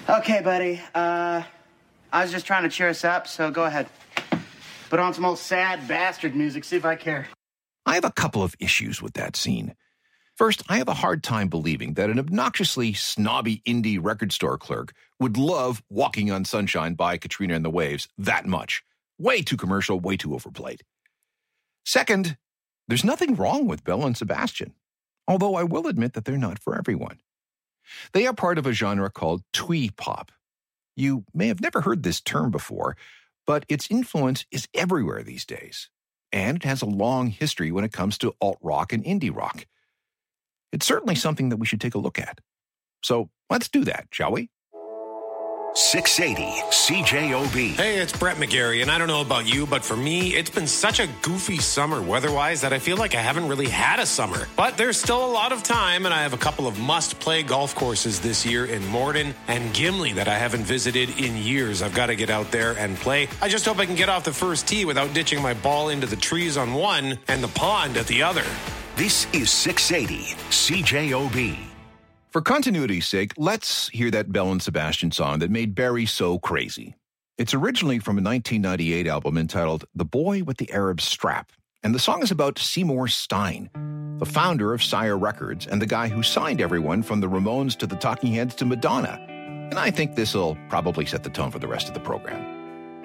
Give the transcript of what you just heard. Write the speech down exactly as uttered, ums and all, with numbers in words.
Okay, buddy. Uh, I was just trying to cheer us up, so go ahead. Put on some old sad bastard music, see if I care. I have a couple of issues with that scene. First, I have a hard time believing that an obnoxiously snobby indie record store clerk would love Walking on Sunshine by Katrina and the Waves that much. Way too commercial, way too overplayed. Second, there's nothing wrong with Belle and Sebastian, although I will admit that they're not for everyone. They are part of a genre called twee pop. You may have never heard this term before, but its influence is everywhere these days, and it has a long history when it comes to alt-rock and indie rock. It's certainly something that we should take a look at. So let's do that, shall we? six eighty C J O B. Hey, it's Brett McGarry, and I don't know about you, but for me, it's been such a goofy summer weather-wise that I feel like I haven't really had a summer. But there's still a lot of time, and I have a couple of must-play golf courses this year in Morden and Gimli that I haven't visited in years. I've got to get out there and play. I just hope I can get off the first tee without ditching my ball into the trees on one and the pond at the other. This is six eighty C J O B. For continuity's sake, let's hear that Belle and Sebastian song that made Barry so crazy. It's originally from a nineteen ninety-eight album entitled The Boy with the Arab Strap, and the song is about Seymour Stein, the founder of Sire Records and the guy who signed everyone from the Ramones to the Talking Heads to Madonna. And I think this will probably set the tone for the rest of the program.